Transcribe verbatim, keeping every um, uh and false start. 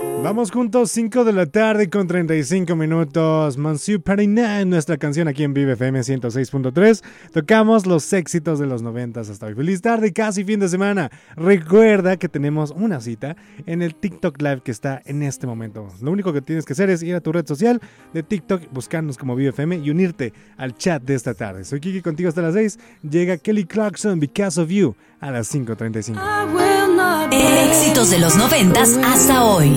Vamos juntos, cinco de la tarde con treinta y cinco minutos. Monsieur Parina, nuestra canción aquí en Vive F M ciento seis punto tres. Tocamos los éxitos de los noventas hasta hoy. Feliz tarde, casi fin de semana. Recuerda que tenemos una cita en el TikTok Live que está en este momento. Lo único que tienes que hacer es ir a tu red social de TikTok, buscarnos como Vive F M y unirte al chat de esta tarde. Soy Kiki, contigo hasta las seis. Llega Kelly Clarkson, Because of You, a las cinco treinta y cinco. Éxitos de los noventas hasta hoy.